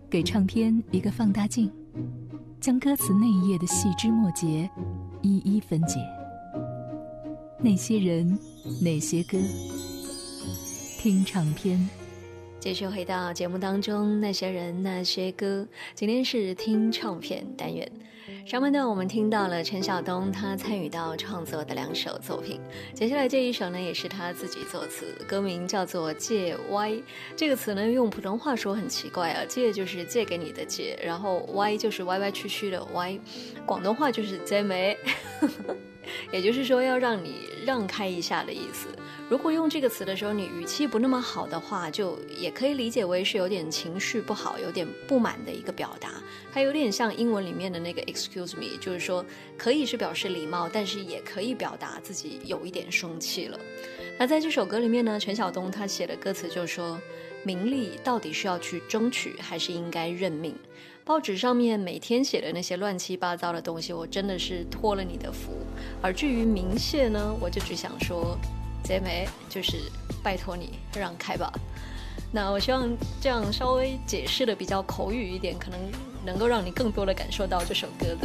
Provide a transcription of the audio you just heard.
给唱片一个放大镜，将歌词内页的细枝末节一一分解。那些人，那些歌，听唱片。 继续回到节目当中，那些人那些歌，今天是听唱片单元。上半段我们听到了陈晓东他参与到创作的2首作品，接下来这一首呢也是他自己作词，歌名叫做借歪。这个词呢用普通话说很奇怪啊，借就是借给你的借，然后歪就是歪歪曲曲的歪，广东话就是借没也就是说要让你让开一下的意思。如果用这个词的时候你语气不那么好的话，就也可以理解为是有点情绪不好，有点不满的一个表达。它有点像英文里面的那个 excuse me， 就是说可以是表示礼貌，但是也可以表达自己有一点生气了。那在这首歌里面呢，陈晓东他写的歌词就说，名利到底是要去争取还是应该认命？报纸上面每天写的那些乱七八糟的东西，我真的是托了你的福。而至于明谢呢，我就只想说姐妹，就是拜托你让开吧。那我希望这样稍微解释的比较口语一点，可能能够让你更多的感受到这首歌的